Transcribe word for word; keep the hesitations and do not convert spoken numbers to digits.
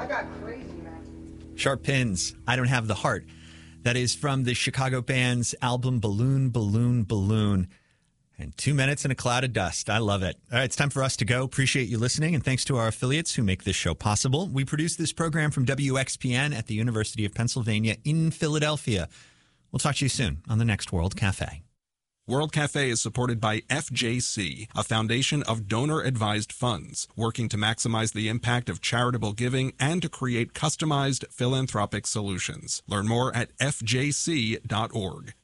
I got crazy, man. Sharp Pins, I Don't Have the Heart. That is from the Chicago band's album Balloon, Balloon, Balloon. And two minutes in a cloud of dust. I love it. All right, it's time for us to go. Appreciate you listening, and thanks to our affiliates who make this show possible. We produce this program from W X P N at the University of Pennsylvania in Philadelphia. We'll talk to you soon on the next World Cafe. World Cafe is supported by F J C, a foundation of donor-advised funds, working to maximize the impact of charitable giving and to create customized philanthropic solutions. Learn more at F J C dot org.